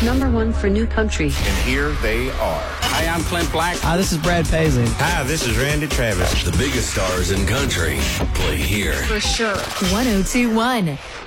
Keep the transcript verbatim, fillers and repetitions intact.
Number one for new country. And here they are. Hi, I'm Clint Black. Hi, this is Brad Paisley. Hi, this is Randy Travis. The biggest stars in country play here. For sure. one oh two point one